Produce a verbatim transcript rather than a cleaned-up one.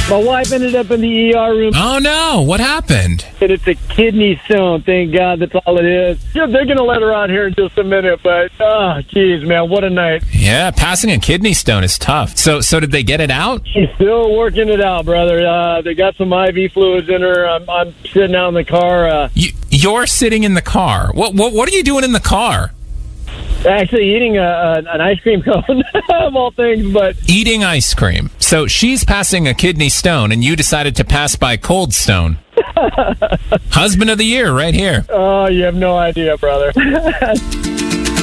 My wife ended up in the E R room. Oh, no. What happened? And it's a kidney stone. Thank God that's all it is. Yeah, they're going to let her out here in just a minute, but, oh, geez, man, what a night. Yeah, passing a kidney stone is tough. So so did they get it out? She's still working it out, brother. Uh, they got some I V fluids in her. I'm, I'm sitting out in the car. Uh, You, you're sitting in the car. What, what What are you doing in the car? actually eating a, a, an ice cream cone, of all things, but... Eating ice cream. So she's passing a kidney stone, and you decided to pass by Cold Stone. Husband of the year right here. Oh, you have no idea, brother.